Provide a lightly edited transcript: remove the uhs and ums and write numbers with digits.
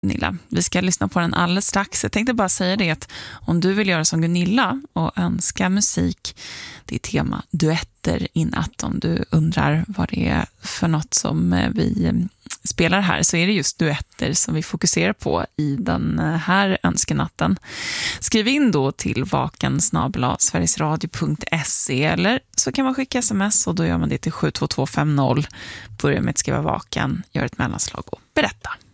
Gunilla. Vi ska lyssna på den alldeles strax. Jag tänkte bara säga det att om du vill göra som Gunilla och önska musik, det är tema duetter i natt. Om du undrar vad det är för något som vi spelar här, så är det just duetter som vi fokuserar på i den här önskenatten. Skriv in då till vaken@sverigesradio.se, eller så kan man skicka sms och då gör man det till 72250. Börja med att skriva vaken, gör ett mellanslag och berätta.